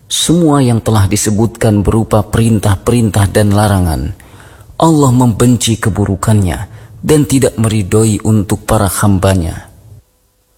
semua yang telah disebutkan berupa perintah-perintah dan larangan, Allah membenci keburukannya dan tidak meridhoi untuk para hambanya.